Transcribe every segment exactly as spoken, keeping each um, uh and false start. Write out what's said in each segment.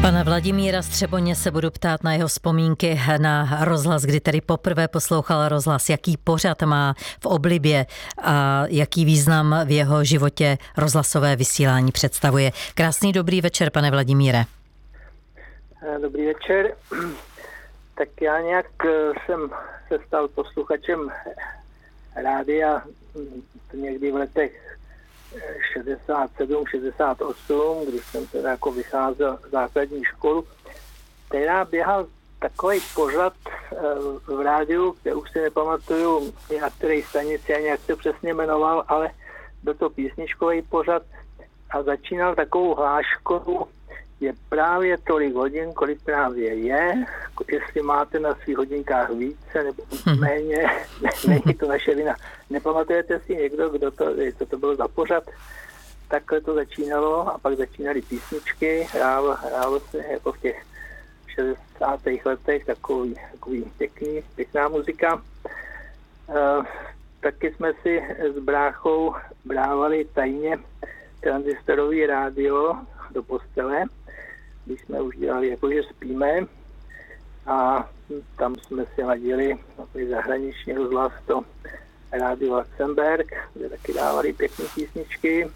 Pana Vladimíra z Třeboně se budu ptát na jeho vzpomínky na rozhlas, kdy tedy poprvé poslouchal rozhlas, jaký pořad má v oblibě a jaký význam v jeho životě rozhlasové vysílání představuje. Krásný dobrý večer, pane Vladimíre. Dobrý večer. Tak já nějak jsem se stal posluchačem rádia někdy v letech šedesát sedm šedesát osm, když jsem teda jako vycházel z základní školu, která běhal takový pořad v rádiu, kde už si nepamatuju, na které stanici ani jak se přesně jmenoval, ale byl to písničkový pořad a začínal takovou hláškou, je právě tolik hodin, kolik právě je, jestli máte na svých hodinkách více nebo méně, není to naše vina. Nepamatujete si někdo, kdo to, co to bylo za pořad? Takhle to začínalo a pak začínaly písničky, hrálo, hrálo se jako v těch šedesátých letech takový, takový pěkný, pěkná muzika. E, taky jsme si s bráchou brávali tajně tranzistorový rádio do postele, když jsme už dělali jako, že spíme, a tam jsme si ladili zahraniční rozhlas, to rádio Luxemburg, kde taky dávali pěkné písničky.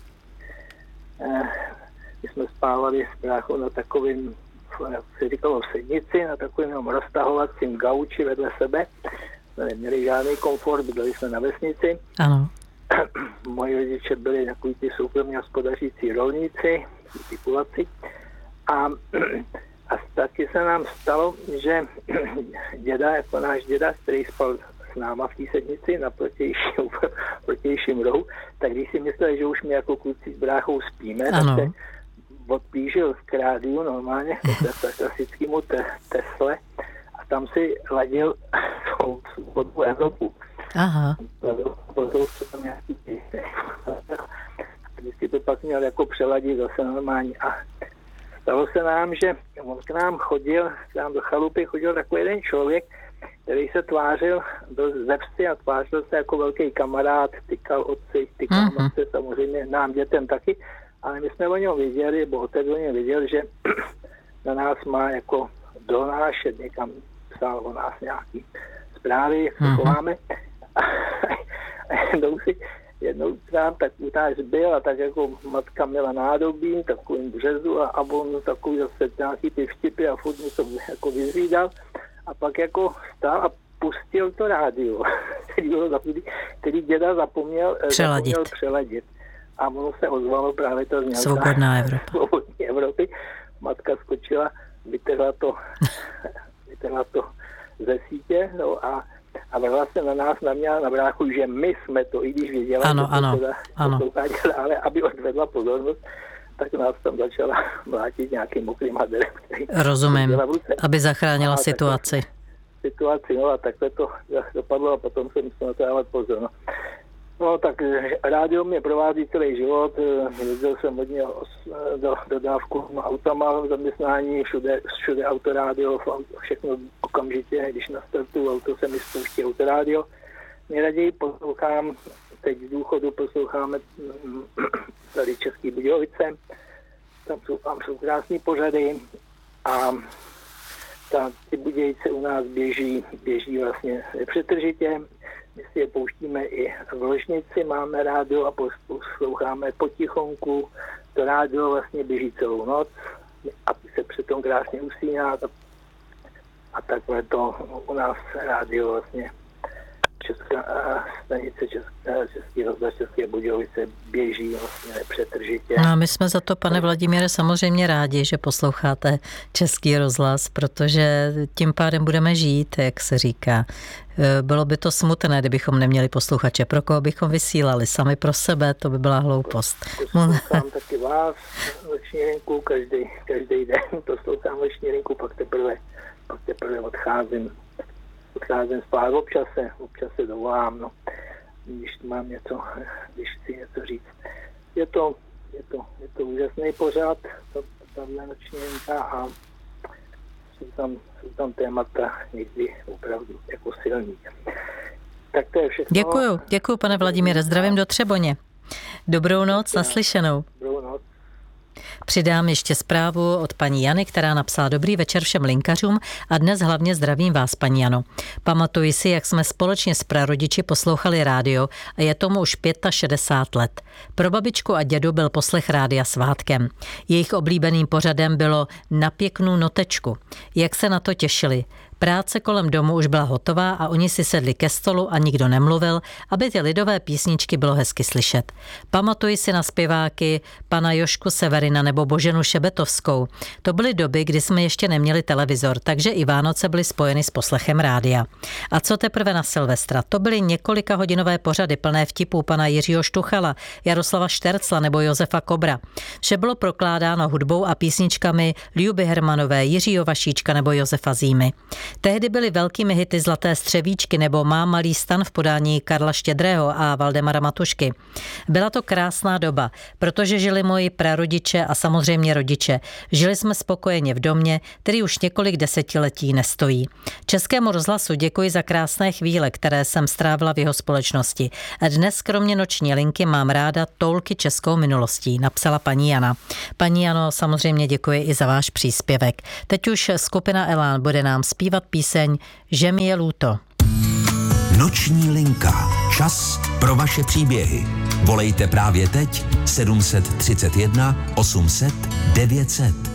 My jsme spávali s bráchou na takovým, jak se říkalo, v sednici, na takovým roztahovacím gauči vedle sebe. Jsme neměli žádný komfort, byli jsme na vesnici. Ano. Moji rodiče byli takový ty soukromně hospodařící rolníci, ty kulaci. A, a taky se nám stalo, že děda, jako náš děda, který spal s náma v té sednici na protějším, protějším rohu, tak když si mysleli, že už my jako kluci s bráchou spíme, ano, tak se odplížil k rádiu normálně, k klasickému te, Tesle, a tam si ladil svou Evropu. Aha. Vždycky to pak měl jako přeladit zase normálně. A stalo se nám, že on k nám chodil, k nám do chalupy chodil takový jeden člověk, který se tvářil, byl ze vsi a tvářil se jako velký kamarád, tykal otci, tykal mm-hmm. matce, samozřejmě nám dětem taky, ale my jsme o něm věděli, bo otec o něm věděl, že na nás má jako donášet, někam psal o nás nějaký zprávy, jak se mm-hmm. chováme. A jednou si, jednou nám tak utáž byl a tak jako matka měla nádobí, takovým březu a, a on takový zase nějaký ty vtipy a furt mu to jako vyzvídal a pak jako stál a pustil to rádio, který, bylo zapomněl, který děda zapomněl přeladit. zapomněl přeladit. A ono se ozvalo právě to znělka Svobodná Evropa. Svobodní Evropy. Matka skočila, vytrhla to, vytrhla to ze sítě, no a A vrhla se na nás, na mě, na bráchu, že my jsme to, i když věděla, ano, že ano, to teda ano. poslouchá, ale aby odvedla pozornost, tak nás tam začala mlátit nějakým mokrým haderem. Rozumím, aby zachránila a situaci. Situaci, no a takhle to dopadlo a potom jsem musel na to dávat pozor. No. No tak rádio mě provází celý život, jezdil jsem hodně do dodávku autama v zaměstnání, všude, všude autorádio, všechno okamžitě, když nastartuju auto, se mi spouští autorádio. Nejraději poslouchám, teď z důchodu posloucháme tady Český Budějovice, tam jsou, tam jsou krásný pořady a ta, ty Budějice u nás běží, běží vlastně nepřetržitě. My si je pouštíme i v ložnici, máme rádio a posloucháme potichonku. To rádio vlastně běží celou noc a se přitom krásně usíná. A takhle to u nás rádio vlastně Česká stanice Česká, Český rozhlas České Budějovice běží vlastně nepřetržitě. No a my jsme za to, pane Vladimíre, samozřejmě rádi, že posloucháte Český rozhlas, protože tím pádem budeme žít, jak se říká. Bylo by to smutné, kdybychom neměli posluchače. Pro koho bychom vysílali? Sami pro sebe, to by byla hloupost. Poslouchám taky vás, noční rinku, každý, každý den poslouchám noční rinku, pak teprve, pak teprve odcházím. Odcházím spát, občas se, občas se dovolám, no, když mám něco, když chci něco říct. Je to, je to, je to úžasný pořad, to, tahle noční linka a jsou tam, jsou tam témata někdy opravdu jako silný. Tak to je všechno. Děkuju, děkuju, pane Vladimíre, zdravím do Třeboně. Dobrou noc, naslyšenou. Dobrou noc. přidám ještě zprávu od paní Jany, která napsala: dobrý večer všem linkařům a dnes hlavně zdravím vás, paní Jano. Pamatuji si, jak jsme společně s prarodiči poslouchali rádio a je tomu už šedesát pět let. Pro babičku a dědu byl poslech rádia svátkem. Jejich oblíbeným pořadem bylo Na pěknou notečku. Jak se na to těšili. Práce kolem domu už byla hotová a oni si sedli ke stolu a nikdo nemluvil, aby ty lidové písničky bylo hezky slyšet. Pamatuji si na zpěváky pana Jošku Severina nebo Boženu Šebetovskou. To byly doby, kdy jsme ještě neměli televizor, takže i Vánoce byly spojeny s poslechem rádia. A co teprve na Silvestra? To byly několika hodinové pořady plné vtipů pana Jiřího Štuchala, Jaroslava Štercla nebo Josefa Kobra. Vše bylo prokládáno hudbou a písničkami Ljuby Hermanové, Jiřího Vašíčka nebo Josefa Zímy. Tehdy byly velkými hity Zlaté střevíčky nebo Má malý stan v podání Karla Štědrého a Valdemara Matušky. Byla to krásná doba, protože žili moji prarodiče a samozřejmě rodiče. Žili jsme spokojeně v domě, který už několik desetiletí nestojí. Českému rozhlasu děkuji za krásné chvíle, které jsem strávila v jeho společnosti. Dnes kromě noční linky mám ráda toulky českou minulostí, napsala paní Jana. Paní Jano, samozřejmě děkuji i za váš příspěvek. Teď už skupina Elán bude nám zpívat píseň Že mi je lúto. Noční linka. Čas pro vaše příběhy. Volejte právě teď sedm set třicet jedna osm set devět set.